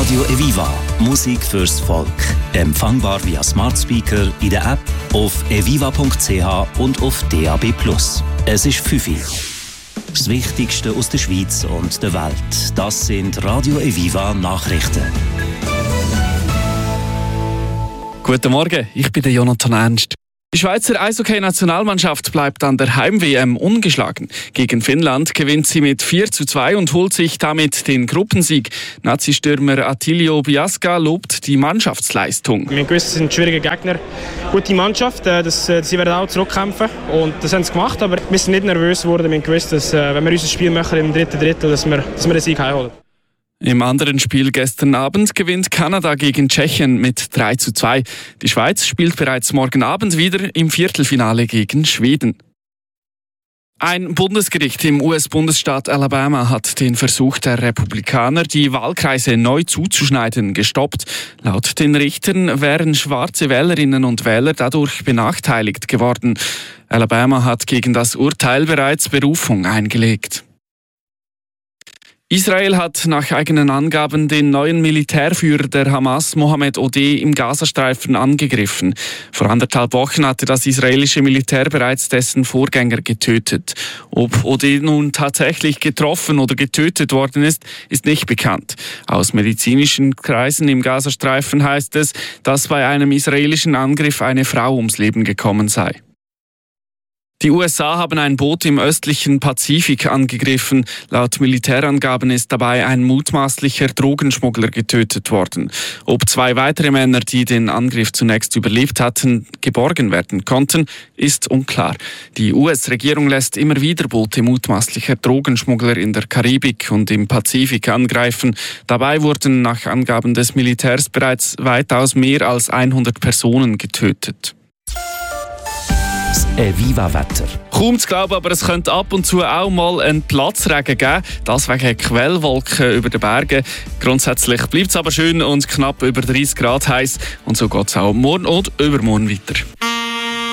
Radio Eviva. Musik fürs Volk. Empfangbar via Smart Speaker, in der App, auf eviva.ch und auf DAB+. Es ist 5 Uhr. Das Wichtigste aus der Schweiz und der Welt. Das sind Radio Eviva Nachrichten. Guten Morgen, ich bin Jonathan Ernst. Die Schweizer Eishockey-Nationalmannschaft bleibt an der Heim-WM ungeschlagen. Gegen Finnland gewinnt sie mit 4:2 und holt sich damit den Gruppensieg. Nazi-Stürmer Attilio Biasca lobt die Mannschaftsleistung. Wir wissen, es sind schwierige Gegner, gute Mannschaft, sie werden auch zurückkämpfen und das haben sie gemacht, aber wir sind nicht nervös geworden. Wir wissen, dass wenn wir unser Spiel machen im dritten Drittel, dass wir den Sieg heimholen. Im anderen Spiel gestern Abend gewinnt Kanada gegen Tschechien mit 3:2. Die Schweiz spielt bereits morgen Abend wieder im Viertelfinale gegen Schweden. Ein Bundesgericht im US-Bundesstaat Alabama hat den Versuch der Republikaner, die Wahlkreise neu zuzuschneiden, gestoppt. Laut den Richtern wären schwarze Wählerinnen und Wähler dadurch benachteiligt geworden. Alabama hat gegen das Urteil bereits Berufung eingelegt. Israel hat nach eigenen Angaben den neuen Militärführer der Hamas, Mohammed Odeh, im Gazastreifen angegriffen. Vor 1,5 Wochen hatte das israelische Militär bereits dessen Vorgänger getötet. Ob Odeh nun tatsächlich getroffen oder getötet worden ist, ist nicht bekannt. Aus medizinischen Kreisen im Gazastreifen heißt es, dass bei einem israelischen Angriff eine Frau ums Leben gekommen sei. Die USA haben ein Boot im östlichen Pazifik angegriffen. Laut Militärangaben ist dabei ein mutmaßlicher Drogenschmuggler getötet worden. Ob 2 weitere Männer, die den Angriff zunächst überlebt hatten, geborgen werden konnten, ist unklar. Die US-Regierung lässt immer wieder Boote mutmaßlicher Drogenschmuggler in der Karibik und im Pazifik angreifen. Dabei wurden nach Angaben des Militärs bereits weitaus mehr als 100 Personen getötet. Eviva-Wetter. Kaum zu glauben, aber es könnte ab und zu auch mal einen Platzregen geben. Das wegen Quellwolken über den Bergen. Grundsätzlich bleibt es aber schön und knapp über 30 Grad heiß. Und so geht es auch morgen und übermorgen weiter.